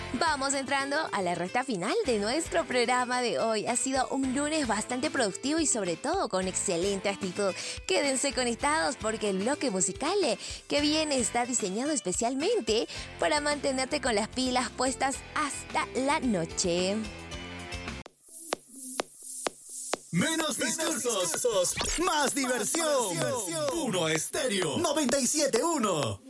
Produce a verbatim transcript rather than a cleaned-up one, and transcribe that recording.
Vamos entrando a la recta final de nuestro programa de hoy. Ha sido un lunes bastante productivo y sobre todo con excelente actitud. Quédense conectados porque el bloque musical que viene está diseñado especialmente para mantenerte con las pilas puestas hasta la noche. Menos discursos, más diversión. Puro Estéreo noventa y siete punto uno.